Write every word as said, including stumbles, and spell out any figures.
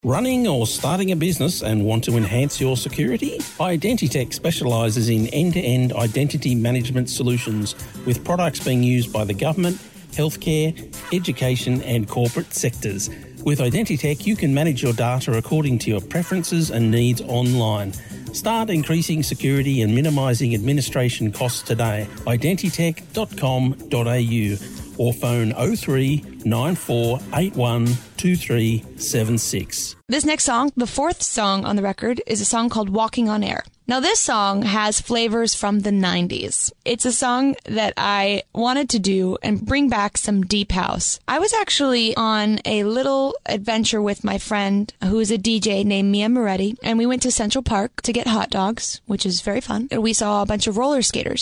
Running or starting a business and want to enhance your security? Identitech specialises in end-to-end identity management solutions with products being used by the government, healthcare, education and corporate sectors. With Identitech, you can manage your data according to your preferences and needs online. Start increasing security and minimising administration costs today. identitech dot com dot a u or phone oh three nine four eight one two three seven six. This next song, the fourth song on the record, is a song called Walking on Air. Now, this song has flavors from the nineties. It's a song that I wanted to do and bring back some deep house. I was actually on a little adventure with my friend who is a D J named Mia Moretti, and we went to Central Park to get hot dogs, which is very fun. And we saw a bunch of roller skaters.